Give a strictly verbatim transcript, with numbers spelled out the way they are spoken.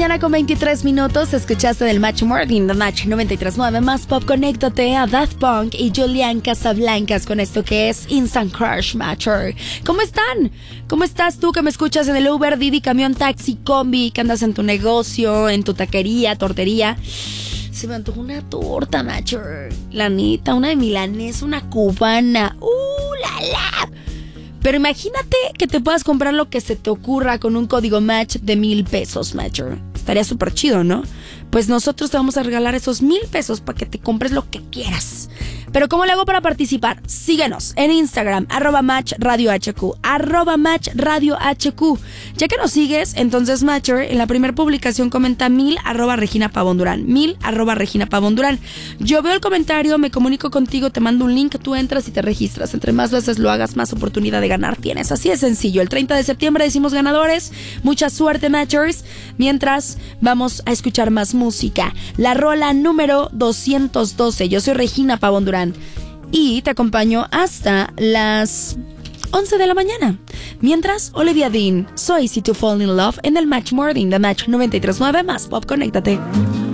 mañana con veintitrés minutos. Escuchaste del Match Morning, The Match noventa y tres punto nueve más pop. Conéctate a Daft Punk y Julián Casablancas con esto que es Instant Crush Matcher. ¿Cómo están? ¿Cómo estás tú que me escuchas en el Uber, Didi, camión, taxi, combi, que andas en tu negocio, en tu taquería, tortería? Se me antojó una torta, Matcher. La neta, una de milanesa, una cubana. ¡Uh, la, la! Pero imagínate que te puedas comprar lo que se te ocurra con un código match de mil pesos, Matcher. Estaría súper chido, ¿no? Pues nosotros te vamos a regalar esos mil pesos para que te compres lo que quieras. Pero ¿cómo le hago para participar? Síguenos en Instagram, arroba Match Radio H Q, arroba Match Radio H Q. Ya que nos sigues, entonces Matcher, en la primera publicación comenta mil, arroba Regina Pavón Durán, mil, arroba Regina Pavón Durán. Yo veo el comentario, me comunico contigo, te mando un link, tú entras y te registras. Entre más veces lo hagas, más oportunidad de ganar tienes. Así de sencillo. El treinta de septiembre decimos ganadores. Mucha suerte, Matchers. Mientras, vamos a escuchar más música. La rola número doscientos doce. Yo soy Regina Pavón Durán y te acompaño hasta las once de la mañana. Mientras, Olivia Dean, So Easy to Fall in Love en el Match Morning, The Match noventa y tres punto nueve más pop. Conéctate.